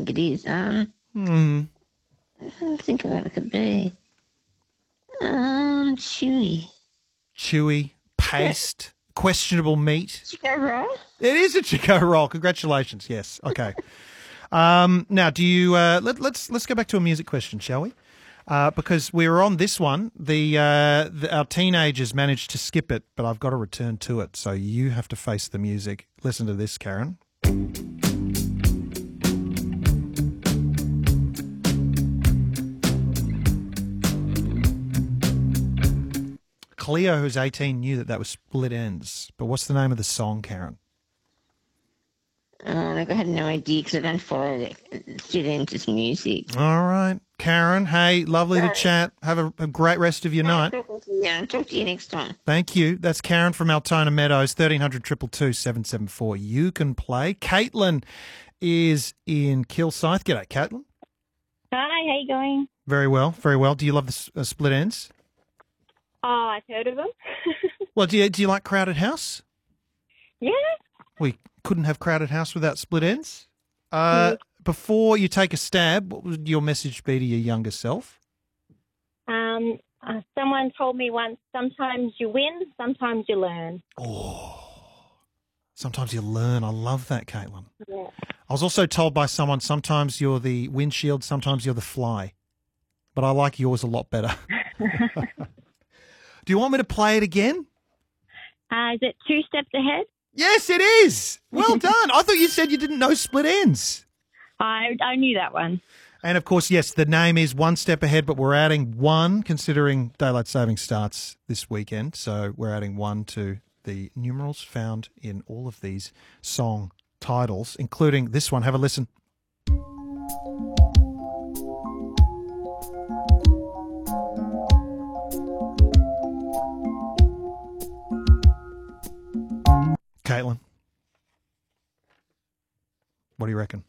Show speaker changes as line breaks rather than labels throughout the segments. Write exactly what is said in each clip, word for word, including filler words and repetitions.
think it is. Um,
Hmm.
I think what it could be. Um, chewy.
Chewy, paste, questionable meat.
Chico roll?
It is a Chico roll. Congratulations. Yes. Okay. Um, now, do you? Uh, let, let's let's go back to a music question, shall we? Uh, because we were on this one. The, uh, the our teenagers managed to skip it, but I've got to return to it. So you have to face the music. Listen to this, Karen. Cleo, who's eighteen, knew that that was Split Ends. But what's the name of the song, Karen?
Oh, like I had no idea because I don't follow the students' music.
All right. Karen, hey, lovely to chat. Have a, a great rest of your night.
Yeah, talk to you next time.
Thank you. That's Karen from Altona Meadows, thirteen hundred, two two two, seven seven four. You can play. Caitlin is in Kilsyth. G'day, Caitlin.
Hi, how you going?
Very well, very well. Do you love the s- uh, Split Ends?
Oh, I've heard of them.
Well, do you, do you like Crowded House?
Yeah.
We couldn't have Crowded House without Split Ends. Uh,
Mm.
Before you take a stab, what would your message be to your younger self?
Um, uh, someone told me once, sometimes you win, sometimes you learn.
Oh, sometimes you learn. I love that, Caitlin.
Yeah.
I was also told by someone, sometimes you're the windshield, sometimes you're the fly. But I like yours a lot better. Do you want me to play it again?
Uh, is it two steps ahead?
Yes, it is. Well done. I thought you said you didn't know Split Ends.
I, I knew that one.
And, of course, yes, the name is One Step Ahead, but we're adding one, considering Daylight Saving starts this weekend. So we're adding one to the numerals found in all of these song titles, including this one. Have a listen. Caitlin, what do you reckon?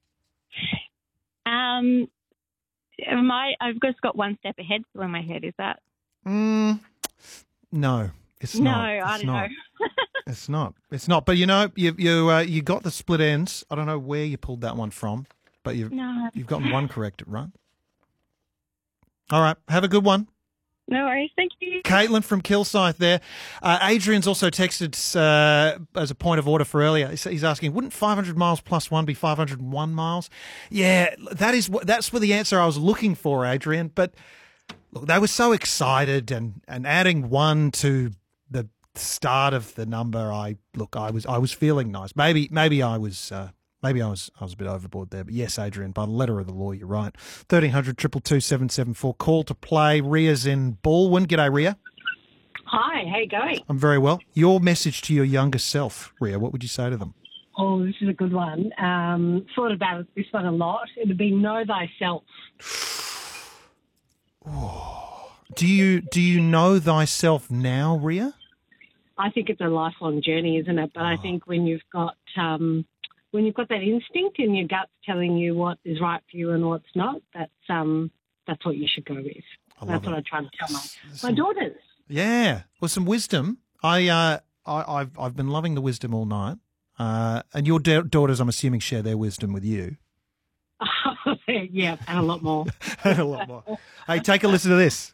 Um, am I, I've just got one step ahead still in my head. Is that?
Mm, no, it's
No,
not.
I
It's
don't
not.
know.
It's not. It's not. But you know, you you uh, you got the Split Ends. I don't know where you pulled that one from, but you've
No.
you've gotten one correct, right? All right. Have a good one.
No worries. Thank you.
Caitlin from Kilsyth there. Uh, Adrian's also texted uh, as a point of order for earlier. He's, he's asking, wouldn't five hundred miles plus one be five hundred one miles? Yeah, that is what, that's for the answer I was looking for, Adrian. But look, they were so excited, and, and adding one to the start of the number, I look, I was I was feeling nice. Maybe maybe I was. Uh, Maybe I was I was a bit overboard there, but yes, Adrian, by the letter of the law, you're right. thirteen hundred, two two two, seven seven four. Call to play. Ria's in Baldwin. G'day, Ria.
Hi, how you going?
I'm very well. Your message to your younger self, Ria, what would you say to them?
Oh, this is a good one. Um, thought about this one a lot. It would be know thyself.
Do you do you know thyself now, Ria?
I think it's a lifelong journey, isn't it? But I think when you've got um, when you've got that instinct and your gut's telling you what is right for you and what's not, that's um, that's what you should go with.
I love
That's what
it.
I try to tell my
There's
my
some-
daughters.
Yeah, well, some wisdom. I uh, I I've I've been loving the wisdom all night. Uh, and your da- daughters, I'm assuming, share their wisdom with you.
Yeah, and a lot more.
And a lot more. Hey, take a listen to this.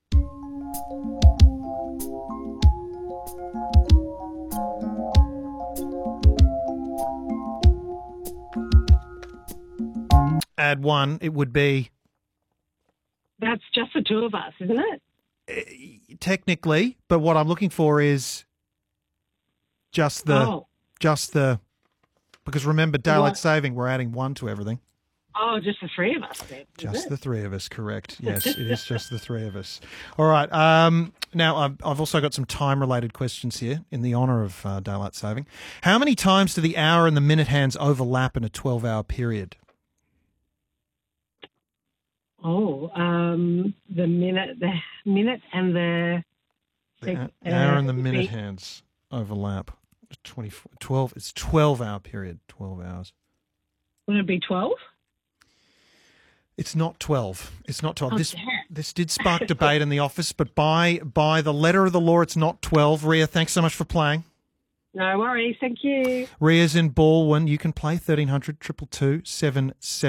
Add one, it would be
That's just the two of us, isn't it?
technically, but what I'm looking for is just the
Oh.
just the because remember daylight
What?
saving, we're adding one to everything.
Oh, just the three of us then. is
Just
it?
the three of us, correct? Yes, it is just the three of us. All right. Um, now I've, I've also got some time-related questions here in the honour of uh, daylight saving. How many times do the hour and the minute hands overlap in a twelve-hour period?
Oh, um, the minute, the minute, and the
The
sec-
hou- hour and the
uh,
minute
the-
hands overlap. twenty-four, twelve. It's twelve-hour period. Twelve hours.
Would it be twelve?
It's not twelve. It's not twelve.
Oh,
this
damn.
this did spark debate in the office, but by by the letter of the law, it's not twelve. Ria, thanks so much for playing.
No worries. Thank you.
Ria's in Baldwin. You can play thirteen hundred, two two two, seven seven.